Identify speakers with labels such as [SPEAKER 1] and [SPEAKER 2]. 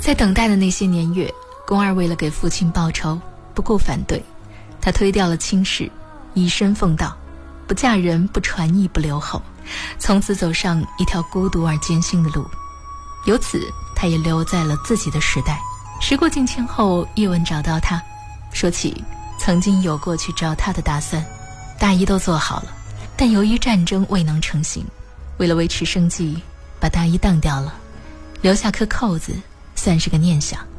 [SPEAKER 1] 在等待的那些年月，宫二为了给父亲报仇，不顾反对，他推掉了亲事，以身奉道，不嫁人，不传艺，不留后，从此走上一条孤独而艰辛的路。由此他也留在了自己的时代。时过境迁后，叶问找到他，说起曾经有过去找他的打算，大衣都做好了，但由于战争未能成行，为了维持生计，把大衣当掉了，留下颗扣子，算是个念想。